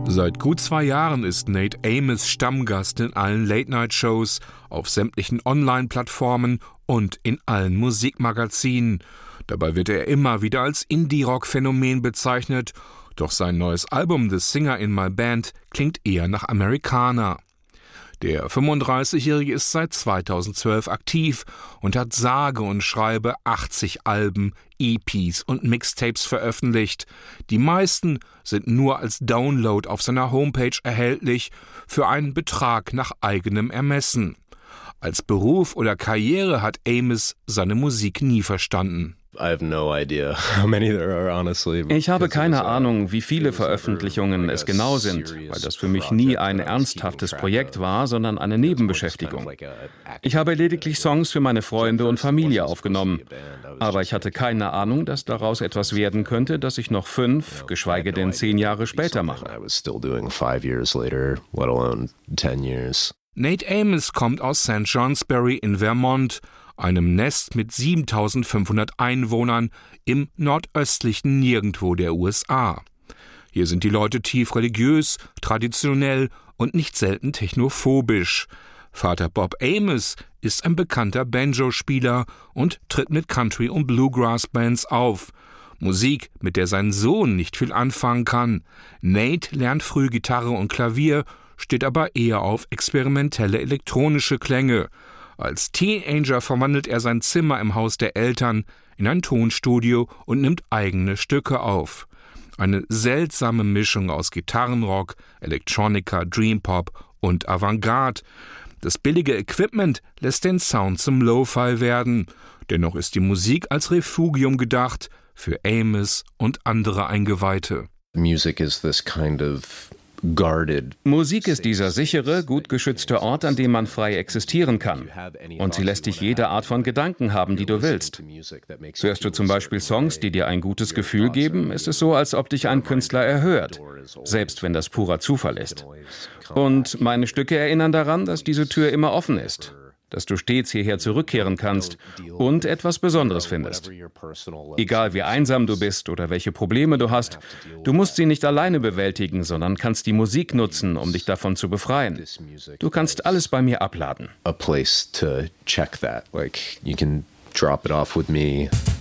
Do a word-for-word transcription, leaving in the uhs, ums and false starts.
Seit gut zwei Jahren ist Nate Amos Stammgast in allen Late-Night-Shows, auf sämtlichen Online-Plattformen und in allen Musikmagazinen. Dabei wird er immer wieder als Indie-Rock-Phänomen bezeichnet, doch sein neues Album The Singer in My Band klingt eher nach Amerikaner. Der fünfunddreißigjährige ist seit zweitausendzwölf aktiv und hat sage und schreibe achtzig Alben, E Ps und Mixtapes veröffentlicht. Die meisten sind nur als Download auf seiner Homepage erhältlich, für einen Betrag nach eigenem Ermessen. Als Beruf oder Karriere hat Amos seine Musik nie verstanden. Ich habe keine Ahnung, wie viele Veröffentlichungen es genau sind, weil das für mich nie ein ernsthaftes Projekt war, sondern eine Nebenbeschäftigung. Ich habe lediglich Songs für meine Freunde und Familie aufgenommen. Aber ich hatte keine Ahnung, dass daraus etwas werden könnte, das ich noch fünf, geschweige denn zehn Jahre später mache. Nate Amos kommt aus Saint Johnsbury in Vermont, einem Nest mit siebentausendfünfhundert Einwohnern im nordöstlichen Nirgendwo der U S A. Hier sind die Leute tief religiös, traditionell und nicht selten technophobisch. Vater Bob Amos ist ein bekannter Banjo-Spieler und tritt mit Country- und Bluegrass-Bands auf. Musik, mit der sein Sohn nicht viel anfangen kann. Nate lernt früh Gitarre und Klavier, steht aber eher auf experimentelle elektronische Klänge. Als Teenager verwandelt er sein Zimmer im Haus der Eltern in ein Tonstudio und nimmt eigene Stücke auf. Eine seltsame Mischung aus Gitarrenrock, Electronica, Dreampop und Avantgarde. Das billige Equipment lässt den Sound zum Lo-Fi werden. Dennoch ist die Musik als Refugium gedacht für Amos und andere Eingeweihte. Music is this kind of Musik ist dieser sichere, gut geschützte Ort, an dem man frei existieren kann. Und sie lässt dich jede Art von Gedanken haben, die du willst. Hörst du zum Beispiel Songs, die dir ein gutes Gefühl geben, ist es so, als ob dich ein Künstler erhört, selbst wenn das purer Zufall ist. Und meine Stücke erinnern daran, dass diese Tür immer offen ist, dass du stets hierher zurückkehren kannst und etwas Besonderes findest. Egal wie einsam du bist oder welche Probleme du hast, du musst sie nicht alleine bewältigen, sondern kannst die Musik nutzen, um dich davon zu befreien. Du kannst alles bei mir abladen. A place to check that. Like you can drop it off with me.